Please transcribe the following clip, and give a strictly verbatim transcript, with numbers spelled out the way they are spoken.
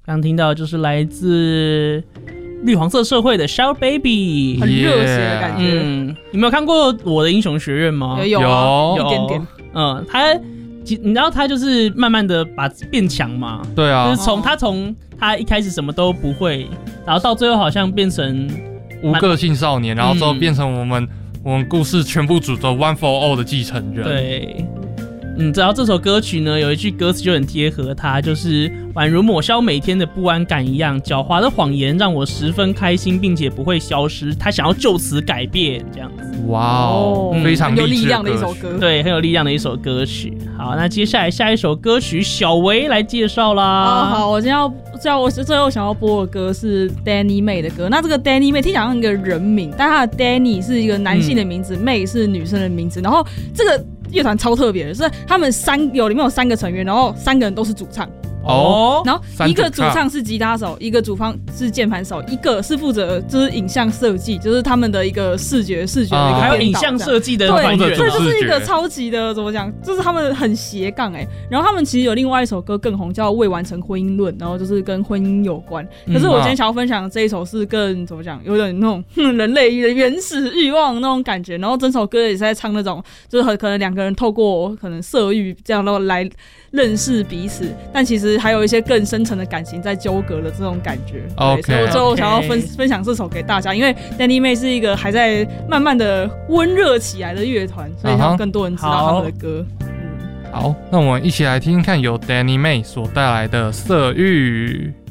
刚听到就是来自绿黄色社会的 Shout Baby， 很热血的感觉。 嗯，你没有看过《我的英雄学院》吗？ 有啊， 有一点点。 嗯，他你知道他就是慢慢的把变强嘛？ 对啊， 就是从他从他一开始什么都不会，然后到最后好像变成无个性少年，然后之后变成我们、嗯、我们故事全部主轴 One for All 的继承人。 对。嗯，然后这首歌曲呢，有一句歌词就很贴合它，就是宛如抹消每天的不安感一样，狡猾的谎言让我十分开心，并且不会消失。他想要就此改变，这样子。 哇哦，嗯、非常很有力量的一首歌， 对，很有力量的一首歌曲。好，那接下来下一首歌曲，小维来介绍啦。 哦、好，我今天要叫我最后想要播的歌是 Danny May 的歌。那这个 Danny May 听起来像一个人名，但他的 Danny 是一个男性的名字、嗯、，May 是女生的名字。然后这个乐团超特别的，是他们三有里面有三个成员，然后三个人都是主唱。哦，然后一个主唱是吉他手，一个主唱是键盘手，一个是负责就是影像设计，就是他们的一个视觉视觉的一个、啊、 还有影像设计的团员， 对，这就是一个超级的怎么讲，就是他们很斜杠哎、欸。然后他们其实有另外一首歌更红，叫《未完成婚姻论》，然后就是跟婚姻有关。可是我今天想要分享的这一首是更怎么讲，有点那种人类的原始欲望那种感觉。然后整首歌也是在唱那种，就是很可能两个人透过可能色欲这样来认识彼此，但其实还有一些更深层的感情在纠葛的这种感觉。 Okay, 所以我最后想要 分, 分享这首给大家，因为 Danny May 是一个还在慢慢的温热起来的乐团，所以想要更多人知道他们的歌。 好，那我们一起来听听看由 Danny May 所带来的《色欲》。